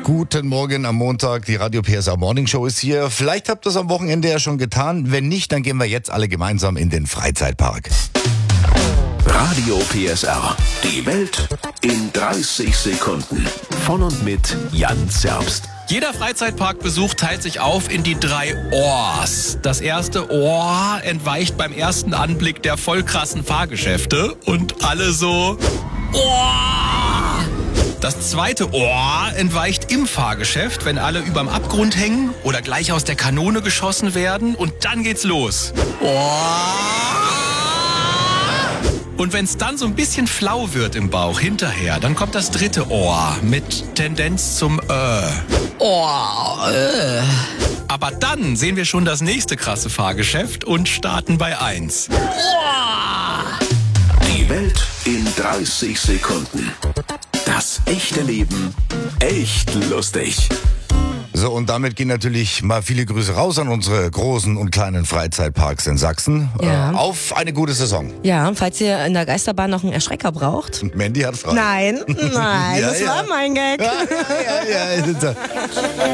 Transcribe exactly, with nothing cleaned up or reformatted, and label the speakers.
Speaker 1: Guten Morgen am Montag, die Radio P S R Morning Show ist hier. Vielleicht habt ihr es am Wochenende ja schon getan. Wenn nicht, dann gehen wir jetzt alle gemeinsam in den Freizeitpark.
Speaker 2: Radio P S R. Die Welt in dreißig Sekunden. Von und mit Jan Zerbst.
Speaker 3: Jeder Freizeitparkbesuch teilt sich auf in die drei Ohrs. Das erste Ohr entweicht beim ersten Anblick der voll krassen Fahrgeschäfte und alle so Ohr. Das zweite Ohr entweicht im Fahrgeschäft, wenn alle überm Abgrund hängen oder gleich aus der Kanone geschossen werden, und dann geht's los. Ohr. Und wenn es dann so ein bisschen flau wird im Bauch hinterher, dann kommt das dritte Ohr mit Tendenz zum Äh. Ohr. Äh. Aber dann sehen wir schon das nächste krasse Fahrgeschäft und starten bei eins. Ohr.
Speaker 2: Die Welt in dreißig Sekunden. Das echte Leben echt lustig.
Speaker 1: So, und damit gehen natürlich mal viele Grüße raus an unsere großen und kleinen Freizeitparks in Sachsen.
Speaker 4: Ja.
Speaker 1: Äh, auf eine gute Saison.
Speaker 4: Ja, falls ihr in der Geisterbahn noch einen Erschrecker braucht.
Speaker 1: Und Mandy hat frei.
Speaker 4: Nein, nein,
Speaker 1: Ja,
Speaker 4: das
Speaker 1: ja.
Speaker 4: war mein Gag.
Speaker 1: Ja, ja, ja, ja.